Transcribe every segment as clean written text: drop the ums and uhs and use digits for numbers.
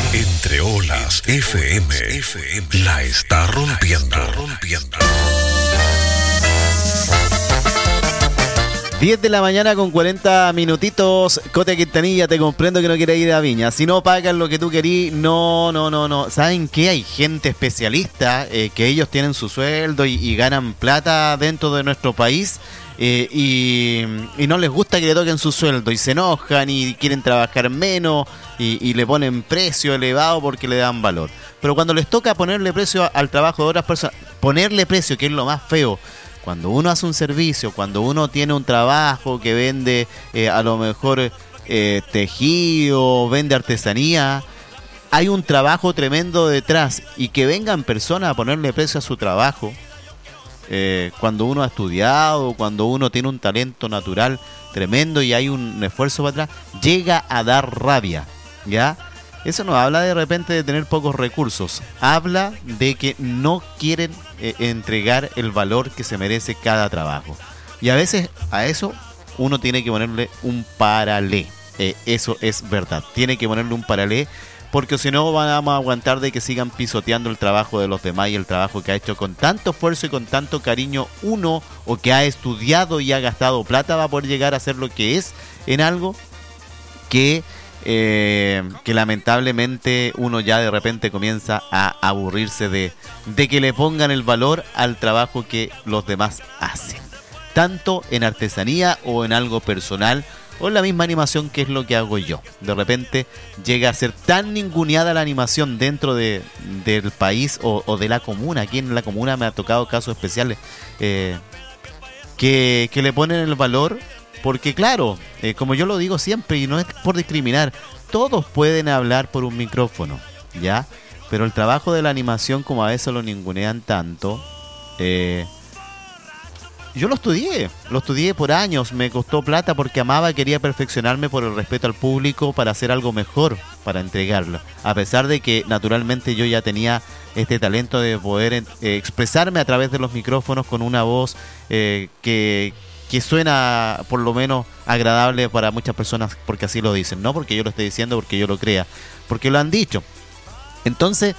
Entre Olas FM la está rompiendo. 10 de la mañana con 40 minutitos. Cote Quintanilla, te comprendo que no quieras ir a Viña. Si no pagan lo que tú querís, no. ¿Saben qué? Hay gente especialista que ellos tienen su sueldo y ganan plata dentro de nuestro país y no les gusta que le toquen su sueldo y se enojan y quieren trabajar menos y le ponen precio elevado porque le dan valor. Pero cuando les toca ponerle precio al trabajo de otras personas, ponerle precio, que es lo más feo, cuando uno hace un servicio, cuando uno tiene un trabajo que vende a lo mejor tejido, vende artesanía, hay un trabajo tremendo detrás y que vengan personas a ponerle precio a su trabajo, cuando uno ha estudiado, cuando uno tiene un talento natural tremendo y hay un esfuerzo para atrás, llega a dar rabia, ¿ya? Eso no habla de repente de tener pocos recursos, habla de que no quieren entregar el valor que se merece cada trabajo. Y a veces a eso uno tiene que ponerle un paralé, eso es verdad, tiene que ponerle un paralé, porque si no vamos a aguantar de que sigan pisoteando el trabajo de los demás y el trabajo que ha hecho con tanto esfuerzo y con tanto cariño uno, o que ha estudiado y ha gastado plata, va a poder llegar a ser lo que es en algo que lamentablemente uno ya de repente comienza a aburrirse de que le pongan el valor al trabajo que los demás hacen, tanto en artesanía o en algo personal o en la misma animación, que es lo que hago yo. De repente llega a ser tan ninguneada la animación dentro del país o de la comuna. Aquí en la comuna me ha tocado casos especiales que le ponen el valor. Porque claro, como yo lo digo siempre, y no es por discriminar, todos pueden hablar por un micrófono, ¿ya? Pero el trabajo de la animación, como a veces lo ningunean tanto, yo lo estudié por años, me costó plata porque amaba, quería perfeccionarme por el respeto al público para hacer algo mejor, para entregarlo. A pesar de que naturalmente yo ya tenía este talento de poder expresarme a través de los micrófonos con una voz que suena por lo menos agradable para muchas personas, porque así lo dicen, no porque yo lo esté diciendo, porque yo lo crea, porque lo han dicho. Entonces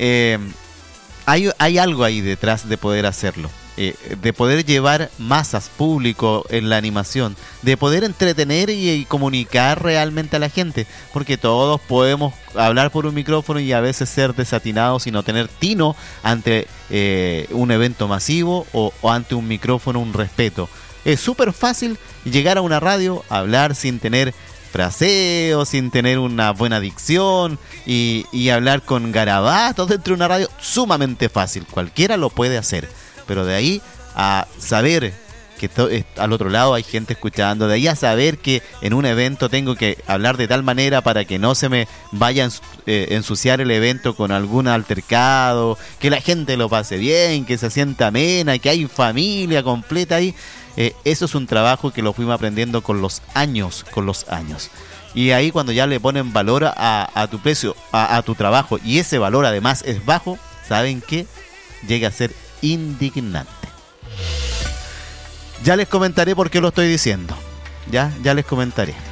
hay algo ahí detrás de poder hacerlo, de poder llevar masas, público en la animación, de poder entretener y comunicar realmente a la gente, porque todos podemos hablar por un micrófono y a veces ser desatinados y no tener tino ante un evento masivo o ante un micrófono, un respeto. Es súper fácil llegar a una radio, hablar sin tener fraseo, sin tener una buena dicción y hablar con garabatos dentro de una radio. Sumamente fácil, cualquiera lo puede hacer. Pero de ahí a saber que al otro lado hay gente escuchando, de ahí a saber que en un evento tengo que hablar de tal manera para que no se me vaya a ensuciar el evento con algún altercado, que la gente lo pase bien, que se sienta amena, que hay familia completa ahí. Eso es un trabajo que lo fuimos aprendiendo con los años. Y ahí cuando ya le ponen valor a tu precio, a tu trabajo, y ese valor además es bajo, ¿saben qué? Llega a ser indignante. Ya les comentaré por qué lo estoy diciendo. Ya les comentaré.